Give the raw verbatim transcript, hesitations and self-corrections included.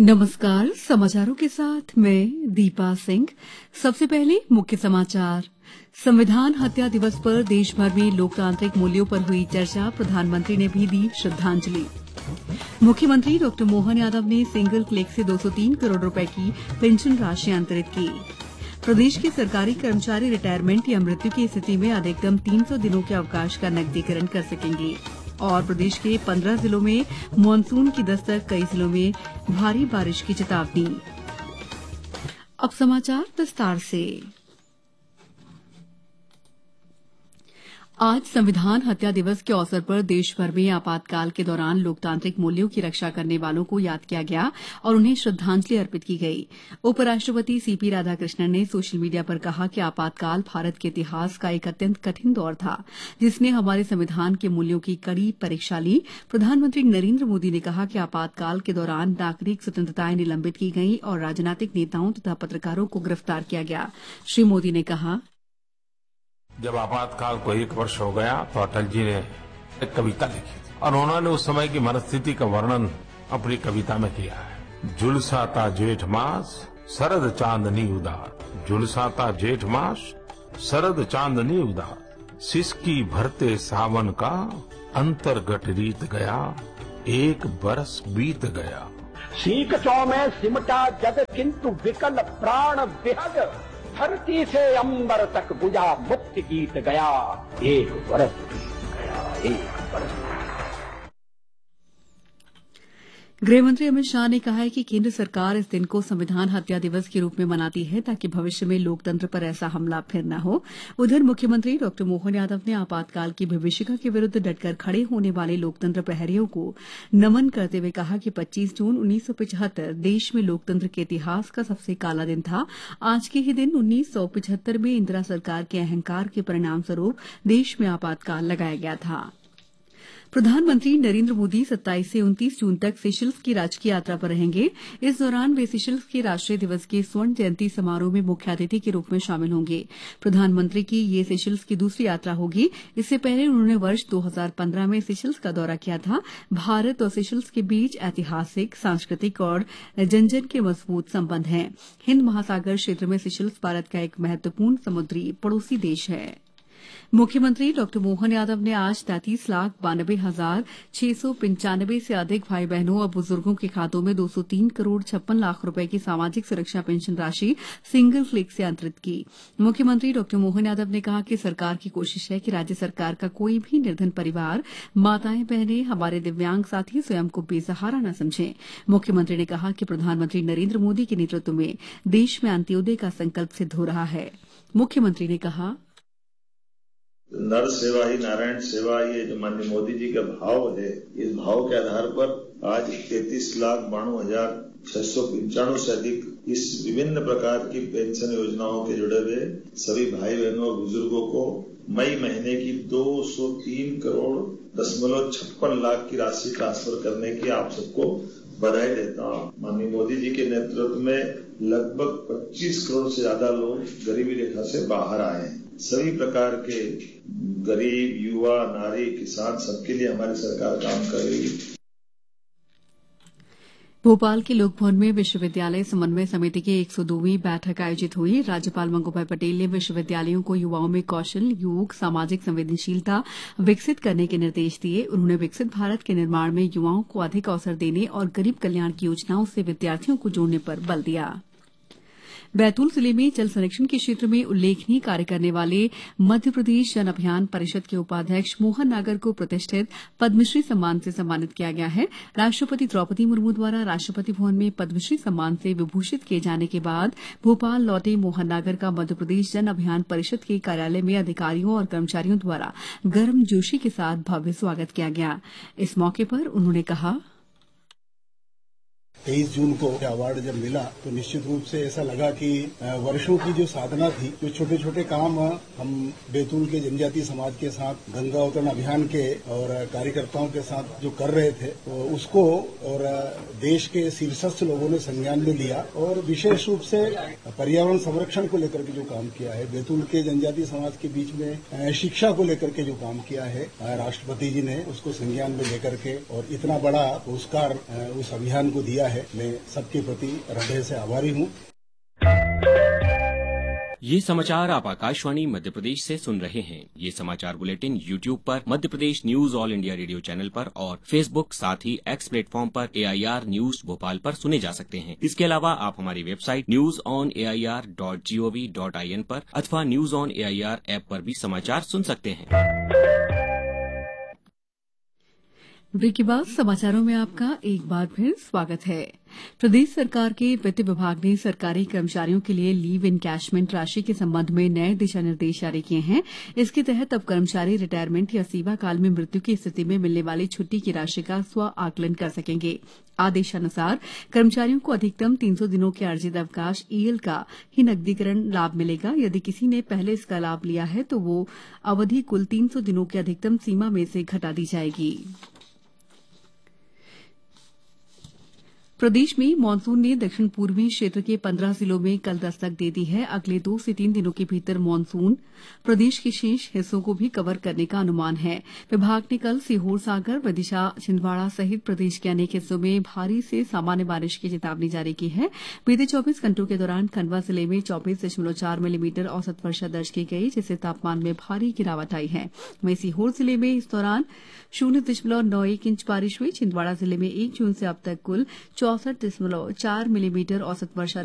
नमस्कार, समाचारों के साथ मैं दीपा सिंह। सबसे पहले मुख्य समाचार। संविधान हत्या दिवस पर देश भर में लोकतांत्रिक मूल्यों पर हुई चर्चा, प्रधानमंत्री ने भी दी श्रद्धांजलि। मुख्यमंत्री डॉ मोहन यादव ने सिंगल क्लिक से दो सौ तीन करोड़ रुपए की पेंशन राशि अंतरित की। प्रदेश के सरकारी कर्मचारी रिटायरमेंट या मृत्यु की स्थिति में अधिकतम तीन सौ दिनों के अवकाश का नकदीकरण कर सकेंगे। और प्रदेश के पंद्रह जिलों में मानसून की दस्तक, कई जिलों में भारी बारिश की चेतावनी। अब समाचार विस्तार से। आज संविधान हत्या दिवस के अवसर पर देश भर में आपातकाल के दौरान लोकतांत्रिक मूल्यों की रक्षा करने वालों को याद किया गया और उन्हें श्रद्धांजलि अर्पित की गई। उपराष्ट्रपति सीपी राधाकृष्णन ने सोशल मीडिया पर कहा कि आपातकाल भारत के इतिहास का एक अत्यंत कठिन दौर था, जिसने हमारे संविधान के मूल्यों की कड़ी परीक्षा ली। प्रधानमंत्री नरेंद्र मोदी ने कहा कि आपातकाल के दौरान नागरिक स्वतंत्रताएं निलंबित की गई और राजनीतिक नेताओं तथा पत्रकारों को गिरफ्तार किया गया। श्री मोदी ने कहा, जब आपातकाल को एक वर्ष हो गया तो अटल जी ने एक कविता लिखी थी और उन्होंने उस समय की मनस्थिति का वर्णन अपनी कविता में किया है। झुलसाता जेठ मास शरद चांदनी उदार, झुलसाता जेठ मास शरद चांदनी उदार, सिसकी भरते सावन का अंतर्गत रीत गया, एक बरस बीत गया। सीख चौ में सिमटा जग किंतु विकल प्राण विहग, धरती से अंबर तक गुजा मुक्ति गीत गया, एक बरस बीत गया, एक बरस। गृहमंत्री अमित शाह ने कहा है कि केंद्र सरकार इस दिन को संविधान हत्या दिवस के रूप में मनाती है ताकि भविष्य में लोकतंत्र पर ऐसा हमला फिर न हो। उधर मुख्यमंत्री डॉ मोहन यादव ने आपातकाल की विभीषिका के विरुद्ध डटकर खड़े होने वाले लोकतंत्र प्रहरियों को नमन करते हुए कहा कि पच्चीस जून उन्नीस सौ पिचहत्तर देश में लोकतंत्र के इतिहास का सबसे काला दिन था। आज के ही दिन उन्नीस सौ पिचहत्तर में इंदिरा सरकार के अहंकार के परिणाम स्वरूप देश में आपातकाल लगाया गया था। प्रधानमंत्री नरेंद्र मोदी सत्ताईस से उनतीस जून तक सेशल्स की राजकीय यात्रा पर रहेंगे। इस दौरान वे सेशल्स के राष्ट्रीय दिवस के स्वर्ण जयंती समारोह में मुख्य अतिथि के रूप में शामिल होंगे। प्रधानमंत्री की ये सेशल्स की दूसरी यात्रा होगी। इससे पहले उन्होंने वर्ष दो हज़ार पंद्रह में सेशल्स का दौरा किया था। भारत और सेशल्स के बीच ऐतिहासिक, सांस्कृतिक और जनजन के मजबूत संबंध हैं। हिंद महासागर क्षेत्र में सेशल्स भारत का एक महत्वपूर्ण समुद्री पड़ोसी देश है। मुख्यमंत्री डॉ मोहन यादव ने आज तैंतीस लाख बानबे हजार छह सौ पंचानबे से अधिक भाई बहनों और बुजुर्गों के खातों में दो सौ तीन करोड़ छप्पन लाख रुपए की सामाजिक सुरक्षा पेंशन राशि सिंगल क्लिक से अंतरित की। मुख्यमंत्री डॉ मोहन यादव ने कहा कि सरकार की कोशिश है कि राज्य सरकार का कोई भी निर्धन परिवार, माताएं, बहनें, हमारे दिव्यांग साथी स्वयं को बेसहारा न समझें। मुख्यमंत्री ने कहा कि प्रधानमंत्री नरेंद्र मोदी के नेतृत्व में देश में अंत्योदय का संकल्प सिद्ध हो रहा है। मुख्यमंत्री ने कहा, नर सेवा ही नारायण सेवा, ये जो माननीय मोदी जी का भाव है, इस भाव के आधार पर आज तैंतीस लाख बानवे हजार छह सौ पंचानवे से अधिक इस विभिन्न प्रकार की पेंशन योजनाओं के जुड़े हुए सभी भाई बहनों और बुजुर्गों को मई महीने की दो सौ तीन करोड़ दशमलव छप्पन लाख की राशि ट्रांसफर करने की आप सबको बधाई देता हूँ। माननीय मोदी जी के नेतृत्व में लगभग पच्चीस करोड़ से ज्यादा लोग गरीबी रेखा से बाहर आए हैं। सभी प्रकार के गरीब, युवा, नारी, किसान, सबके लिए हमारी सरकार काम कर रही है। भोपाल के लोकभवन में विश्वविद्यालय समन्वय समिति की एक सौ दोवीं बैठक आयोजित हुई। राज्यपाल मंगूभाई पटेल ने विश्वविद्यालयों को युवाओं में कौशल, योग, सामाजिक संवेदनशीलता विकसित करने के निर्देश दिए। उन्होंने विकसित भारत के निर्माण में युवाओं को अधिक अवसर देने और गरीब कल्याण की योजनाओं से विद्यार्थियों को जोड़ने पर बल दिया। बैतूल जिले में जल संरक्षण के क्षेत्र में उल्लेखनीय कार्य करने वाले मध्य प्रदेश जन अभियान परिषद के उपाध्यक्ष मोहन नागर को प्रतिष्ठित पद्मश्री सम्मान से सम्मानित किया गया है। राष्ट्रपति द्रौपदी मुर्मू द्वारा राष्ट्रपति भवन में पद्मश्री सम्मान से विभूषित किए जाने के बाद भोपाल लौटे मोहन नागर का मध्य प्रदेश जन अभियान परिषद के कार्यालय में अधिकारियों और कर्मचारियों द्वारा गर्मजोशी के साथ भव्य स्वागत किया गया। इस मौके पर उन्होंने कहा, तेईस जून को अवार्ड जब मिला तो निश्चित रूप से ऐसा लगा कि वर्षों की जो साधना थी, जो छोटे छोटे काम हम बैतूल के जनजातीय समाज के साथ गंगा अवतरण अभियान के और कार्यकर्ताओं के साथ जो कर रहे थे, तो उसको और देश के शीर्षस्थ लोगों ने संज्ञान में लिया और विशेष रूप से पर्यावरण संरक्षण को लेकर के जो काम किया है, बैतूल के जनजातीय समाज के बीच में शिक्षा को लेकर के जो काम किया है, राष्ट्रपति जी ने उसको संज्ञान में लेकर के और इतना बड़ा पुरस्कार उस अभियान को दिया है। है। मैं सबके प्रति हृदय से आभारी हूँ। ये समाचार आप आकाशवाणी मध्य प्रदेश से सुन रहे हैं। ये समाचार बुलेटिन यूट्यूब पर Madhya Pradesh news all India radio channel पर और फेसबुक साथ ही एक्स प्लेटफॉर्म पर एआईआर न्यूज भोपाल पर सुने जा सकते हैं। इसके अलावा आप हमारी website news on AIR dot gov dot IN पर अथवा न्यूज ऑन एआईआर ऐप पर भी समाचार सुन सकते हैं। ब्रेक के बाद समाचारों में आपका एक बार फिर स्वागत है। प्रदेश सरकार के वित्त विभाग ने सरकारी कर्मचारियों के लिए लीव इनकैशमेंट राशि के संबंध में नए दिशा निर्देश जारी किए हैं। इसके तहत अब कर्मचारी रिटायरमेंट या सेवा काल में मृत्यु की स्थिति में मिलने वाली छुट्टी की राशि का स्व आकलन कर सकेंगे। आदेशानुसार कर्मचारियों को अधिकतम तीन सौ दिनों के अर्जित अवकाश ईएल का ही नकदीकरण लाभ मिलेगा। यदि किसी ने पहले इसका लाभ लिया है तो वो अवधि कुल तीन सौ दिनों की अधिकतम सीमा में से घटा दी जाएगी। प्रदेश में मानसून ने दक्षिण पूर्वी क्षेत्र के पंद्रह जिलों में कल दस्तक दे दी है। अगले दो से तीन दिनों के भीतर मानसून प्रदेश के शेष हिस्सों को भी कवर करने का अनुमान है। विभाग ने कल सीहोर, सागर, विदिशा, छिंदवाड़ा सहित प्रदेश के अनेक हिस्सों में भारी से सामान्य बारिश की चेतावनी जारी की है। बीते चौबीस घंटों के दौरान खंडवा जिले में चौबीस दशमलव चार मिलीमीटर औसत वर्षा दर्ज की गई, जिससे तापमान में भारी गिरावट आई है। वहीं सीहोर जिले में इस दौरान शून्य दशमलव नौ एक इंच बारिश हुई। छिंदवाड़ा जिले में एक जून से अब तक कुल चौसठ दशमलव चार मिलीमीटर औसत वर्षा